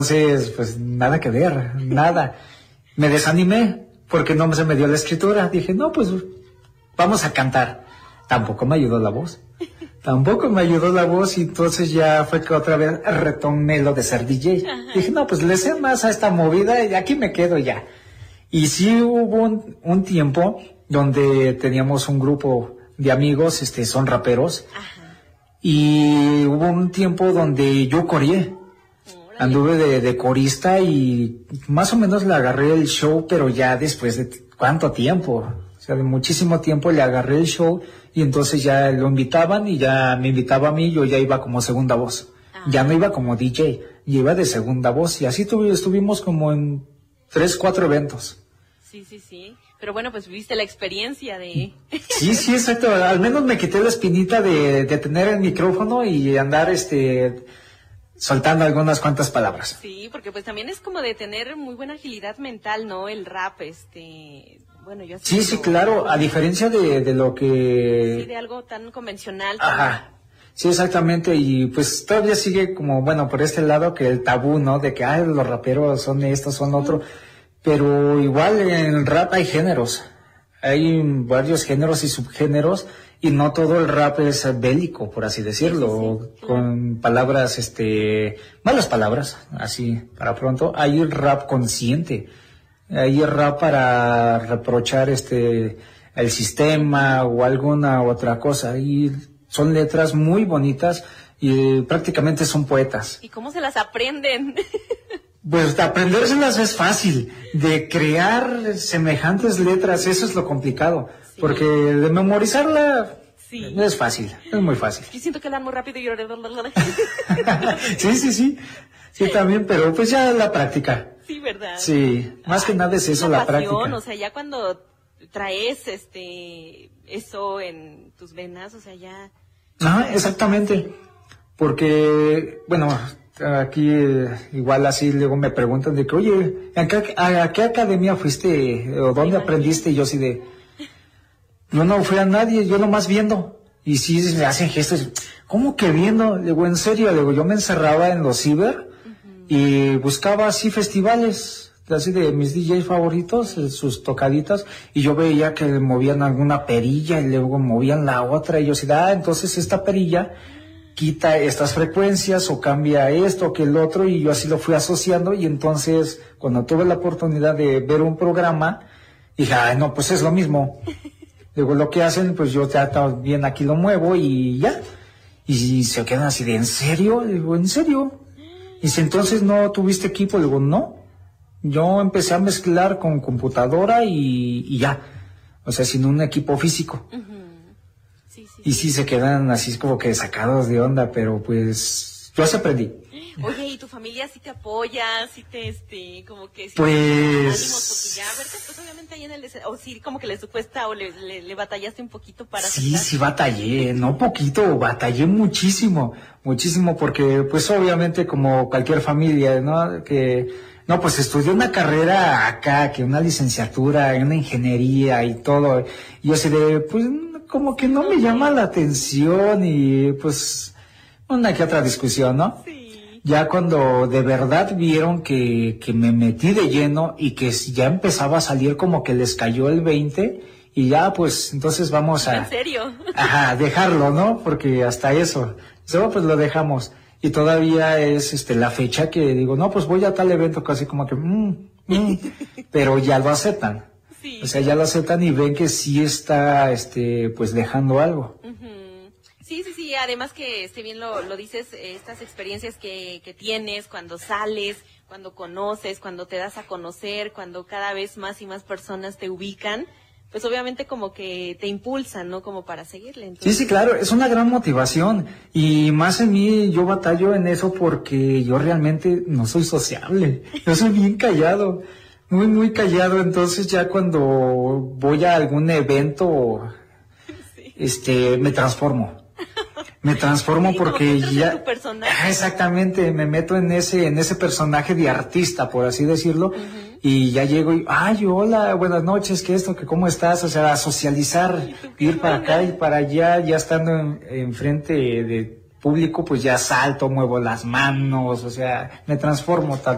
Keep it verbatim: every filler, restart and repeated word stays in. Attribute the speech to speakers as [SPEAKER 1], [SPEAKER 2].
[SPEAKER 1] Entonces, pues nada que ver, nada. Me desanimé porque no se me dio la escritura. Dije, no, pues vamos a cantar. Tampoco me ayudó la voz. Tampoco me ayudó la voz y entonces ya fue que otra vez retomé lo de ser D J. Ajá. Dije, no, pues le sé más a esta movida y aquí me quedo ya. Y sí hubo un, un tiempo donde teníamos un grupo de amigos, este, son raperos. Ajá. Y hubo un tiempo donde yo coreé. Anduve de, de corista y más o menos le agarré el show, pero ya después de cuánto tiempo, o sea, de muchísimo tiempo le agarré el show y entonces ya lo invitaban y ya me invitaba a mí, yo ya iba como segunda voz. Ah. Ya no iba como D J, yo iba de segunda voz y así tuve, estuvimos como en tres, cuatro eventos.
[SPEAKER 2] Sí, sí, sí. Pero bueno, pues viviste la experiencia de...
[SPEAKER 1] Sí, sí, exacto. Al menos me quité la espinita de, de tener el micrófono y andar, este... soltando algunas cuantas palabras.
[SPEAKER 2] Sí, porque pues también es como de tener muy buena agilidad mental, ¿no? El rap, este... Bueno, yo
[SPEAKER 1] sí, sí, claro, a diferencia de, de lo que...
[SPEAKER 2] Sí, de algo tan convencional.
[SPEAKER 1] Ajá, sí, exactamente, y pues todavía sigue como, bueno, por este lado que el tabú, ¿no? De que, ay, los raperos son estos, son otro, mm. Pero igual en el rap hay géneros, hay varios géneros y subgéneros, y no todo el rap es bélico, por así decirlo, sí, sí, sí, con claro. palabras, este, malas palabras, así, para pronto. Hay el rap consciente, hay el rap para reprochar, este, el sistema o alguna otra cosa, y son letras muy bonitas y prácticamente son poetas.
[SPEAKER 2] ¿Y cómo se las aprenden?
[SPEAKER 1] Pues de aprendérselas es fácil, de crear semejantes letras, eso es lo complicado, sí. Porque de memorizarla sí. Es fácil, es muy fácil.
[SPEAKER 2] Yo siento que hablan muy rápido y yo...
[SPEAKER 1] sí, sí, sí, sí también, pero pues ya la práctica.
[SPEAKER 2] Sí, ¿verdad?
[SPEAKER 1] Sí, más Ay, que nada es eso, la pasión, práctica.
[SPEAKER 2] O sea, ya cuando traes este eso en tus venas, o sea, ya...
[SPEAKER 1] Ah, exactamente, porque, bueno... Aquí eh, igual así luego me preguntan de que, oye, ¿a qué, a, a qué academia fuiste o dónde aprendiste? Y yo así de, yo no fui a nadie, yo nomás viendo. Y sí me hacen gestos, ¿cómo que viendo? Le digo, en serio, le digo, yo me encerraba en los ciber uh-huh. y buscaba así festivales, así de mis D Js favoritos, sus tocaditas, y yo veía que movían alguna perilla y luego movían la otra, y yo así, ah, entonces esta perilla quita estas frecuencias o cambia esto que el otro, y yo así lo fui asociando, y entonces cuando tuve la oportunidad de ver un programa dije, ay no, pues es lo mismo. Digo, lo que hacen, pues yo ya bien aquí lo muevo y ya, y se quedan así de, ¿en serio? Digo, ¿en serio? Y si entonces no tuviste equipo, digo, no, yo empecé a mezclar con computadora y, y ya, o sea, sin un equipo físico. Uh-huh. Sí, sí, y sí, sí se quedan así como que sacados de onda, pero pues yo así aprendí.
[SPEAKER 2] Oye, ¿y tu familia sí te apoya? ¿Sí te, este, como que... Sí
[SPEAKER 1] pues...
[SPEAKER 2] ánimos, porque ya, ¿verdad? Pues obviamente ahí en el... O sí, como que les cuesta o le, le, le batallaste un poquito para...
[SPEAKER 1] Sí, aceptar. Sí batallé, no poquito, batallé muchísimo, muchísimo, porque pues obviamente como cualquier familia, ¿no? Que... No, pues estudié una carrera acá, que una licenciatura, una ingeniería y todo. Y yo sé de, pues... como que no me llama la atención y pues una que otra discusión, ¿no?
[SPEAKER 2] Sí.
[SPEAKER 1] Ya cuando de verdad vieron que, que me metí de lleno y que ya empezaba a salir como que les cayó el veinte y ya pues entonces vamos a...
[SPEAKER 2] ¿En serio?
[SPEAKER 1] Ajá, dejarlo, ¿no? Porque hasta eso, eso pues lo dejamos. Y todavía es este la fecha que digo, no, pues voy a tal evento casi como que... Mm, mm, pero ya lo aceptan. Sí. O sea, ya lo aceptan y ven que sí está, este, pues dejando algo.
[SPEAKER 2] Uh-huh. Sí, sí, sí, además que, si bien lo, lo dices, estas experiencias que, que tienes cuando sales, cuando conoces, cuando te das a conocer, cuando cada vez más y más personas te ubican, pues obviamente como que te impulsan, ¿no? Como para seguirle. Entonces...
[SPEAKER 1] Sí, sí, claro, es una gran motivación y más en mí yo batallo en eso porque yo realmente no soy sociable, yo soy bien callado. Muy, muy callado, entonces ya cuando voy a algún evento, sí. este, me transformo. Me transformo
[SPEAKER 2] sí,
[SPEAKER 1] porque
[SPEAKER 2] como
[SPEAKER 1] ya...
[SPEAKER 2] En tu personaje.
[SPEAKER 1] Ah, exactamente, me meto en ese, en ese personaje de artista, por así decirlo, uh-huh. Y ya llego y, ay, hola, buenas noches, ¿qué esto, que cómo estás? O sea, a socializar, ir para acá y para allá, ya estando en, en frente de público, pues ya salto, muevo las manos, o sea, me transformo tal.